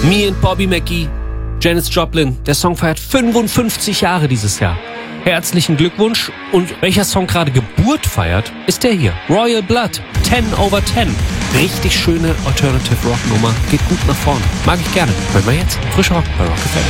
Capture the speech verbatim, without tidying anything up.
Me and Bobby McGee, Janis Joplin. Der Song feiert fünfundfünfzig Jahre dieses Jahr. Herzlichen Glückwunsch. Und welcher Song gerade Geburt feiert, ist der hier. Royal Blood, ten over ten. Richtig schöne Alternative Rock Nummer. Geht gut nach vorne. Mag ich gerne. Hören wir jetzt. Frischer Rock bei Rock F M.